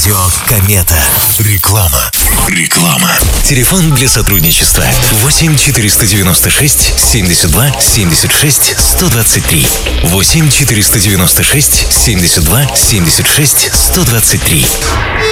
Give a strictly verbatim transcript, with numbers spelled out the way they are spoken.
Радио Комета. Реклама. Реклама. Телефон для сотрудничества восемь четыреста девяносто шесть семьдесят два семьдесят шесть сто двадцать три. восемь четыреста девяносто шесть семьдесят два семьдесят шесть сто двадцать три.